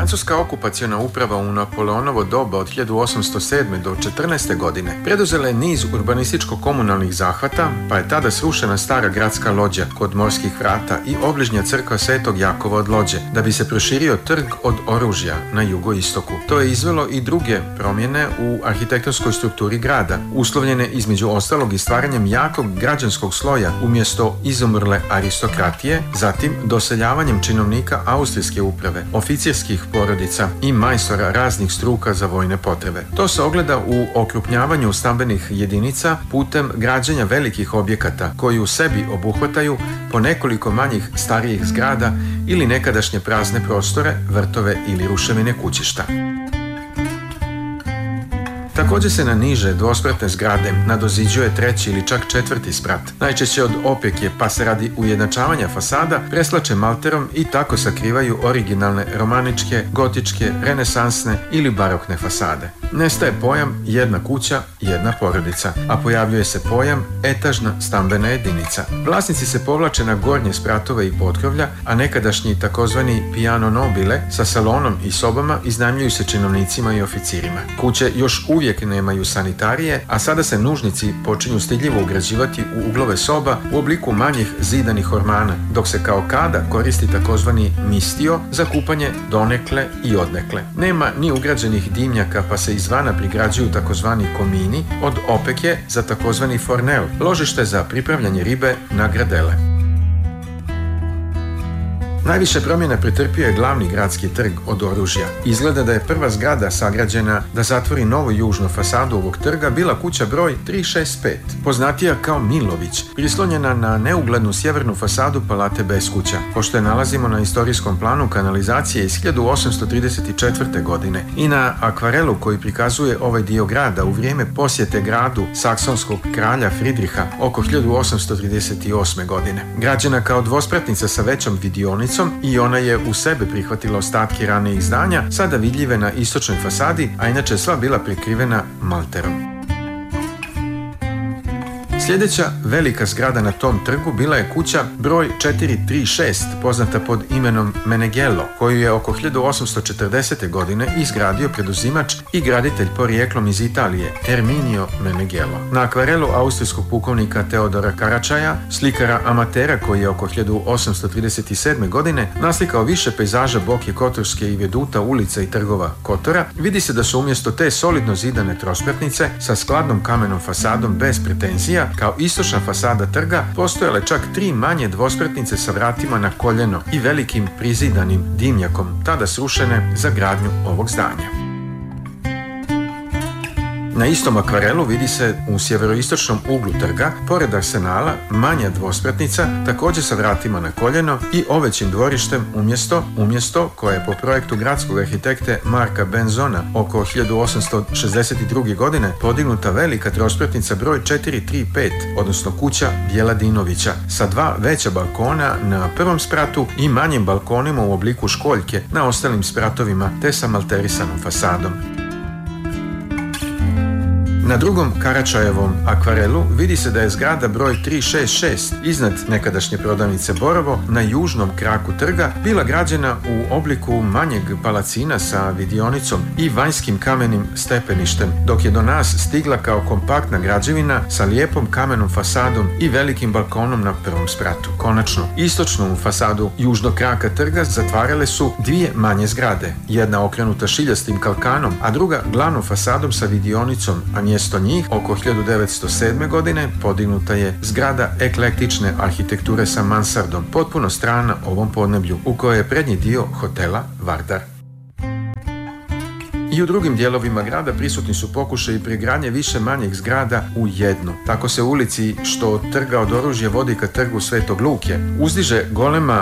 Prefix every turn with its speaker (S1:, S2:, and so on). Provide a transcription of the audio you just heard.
S1: Francuska okupaciona uprava u Napoleonovo doba od 1807. do 14. godine preduzela je niz urbanističko-komunalnih zahvata, pa je tada srušena stara gradska lođa kod morskih vrata i obližnja crkva Svetog Jakova od lođe, da bi se proširio trg od oružja na jugoistoku. To je izvelo i druge promjene u arhitektonskoj strukturi grada, uslovljene između ostalog i stvaranjem jakog građanskog sloja umjesto izumrle aristokratije, zatim doseljavanjem činovnika austrijske uprave, oficirskih porodica i majstora raznih struka za vojne potrebe. To se ogleda u okrupnjavanju stambenih jedinica putem građenja velikih objekata koji u sebi obuhvataju po nekoliko manjih starijih zgrada ili nekadašnje prazne prostore, vrtove ili ruševine kućišta. Također se na niže dvospratne zgrade nadoziđuje treći ili čak četvrti sprat, najčešće od opeke, pa se radi ujednačavanja fasada preslače malterom i tako sakrivaju originalne romaničke, gotičke, renesansne ili barokne fasade. Nestaje pojam jedna kuća, jedna porodica, a pojavljuje se pojam etažna stambena jedinica. Vlasnici se povlače na gornje spratove i potkrovlja, a nekadašnji takozvani piano nobile sa salonom i sobama iznajmljuju se činovnicima i oficirima. Kuće još uvijek nemaju sanitarije, a sada se nužnici počinju stidljivo ugrađivati u uglove soba u obliku manjih zidanih ormana, dok se kao kada koristi takozvani mistio za kupanje donekle i odnekle. Nema ni ugrađenih dimnjaka, pa se izvana prigrađuju takozvani komini od opeke za takozvani fornel, ložište za pripravljanje ribe na gradele. Najviše promjena pretrpio je glavni gradski trg od oružja. Izgleda da je prva zgrada sagrađena da zatvori novu južnu fasadu ovog trga bila kuća broj 365, poznatija kao Milović, prislonjena na neuglednu sjevernu fasadu Palate Beskuća, pošto je nalazimo na istorijskom planu kanalizacije iz 1834. godine i na akvarelu koji prikazuje ovaj dio grada u vrijeme posjete gradu saksonskog kralja Fridriha oko 1838. godine. Građena kao dvospratnica sa većom vidionicom, i ona je u sebe prihvatila ostatke ranijih zdanja, sada vidljive na istočnoj fasadi, a inače sva bila prekrivena malterom. Sljedeća velika zgrada na tom trgu bila je kuća broj 436, poznata pod imenom Meneghello, koju je oko 1840. godine izgradio preduzimač i graditelj porijeklom iz Italije, Erminio Meneghello. Na akvarelu austrijskog pukovnika Teodora Karačaja, slikara amatera koji je oko 1837. godine naslikao više pejzaža Boke Kotorske i veduta ulica i trgova Kotora, vidi se da su umjesto te solidno zidane trospratnice sa skladnom kamenom fasadom bez pretenzija kao istočna fasada trga postojale čak 3 manje dvospratnice sa vratima na koljeno i velikim prizidanim dimnjakom, tada srušene za gradnju ovog zdanja. Na istom akvarelu vidi se u sjeveroistočnom uglu trga, pored arsenala, manja dvospratnica, također sa vratima na koljeno i ovećim dvorištem umjesto koje je po projektu gradskog arhitekte Marka Benzona oko 1862. godine podignuta velika trospratnica broj 435, odnosno kuća Bjeladinovića, sa 2 veća balkona na prvom spratu i manjim balkonima u obliku školjke na ostalim spratovima te sa malterisanom fasadom. Na drugom Karačajevom akvarelu vidi se da je zgrada broj 366 iznad nekadašnje prodavnice Borovo na južnom kraku trga bila građena u obliku manjeg palacina sa vidionicom i vanjskim kamenim stepeništem, dok je do nas stigla kao kompaktna građevina sa lijepom kamenom fasadom i velikim balkonom na prvom spratu. Konačno, istočnu fasadu južnog kraka trga zatvarale su 2 manje zgrade, jedna okrenuta šiljastim kalkanom, a druga glavnom fasadom sa vidionicom, a mjesto njih, oko 1907. godine, podignuta je zgrada eklektične arhitekture sa mansardom, potpuno strana ovom podneblju, u kojoj je prednji dio hotela Vardar. I u drugim dijelovima grada prisutni su pokušaji pregradnje više manjih zgrada u jednu. Tako se u ulici što od trga od oružja vodi ka trgu Svetog Luke uzdiže golema